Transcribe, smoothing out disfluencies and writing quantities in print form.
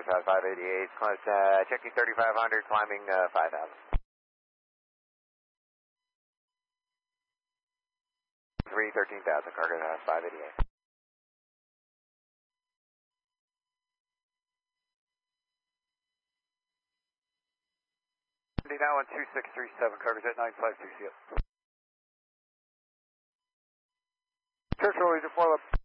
South 588, checking 3500, climbing 5000. 13,000, cargo South 588. Now on 2637, cargo's at 952, see it. Churchill, region 4 left.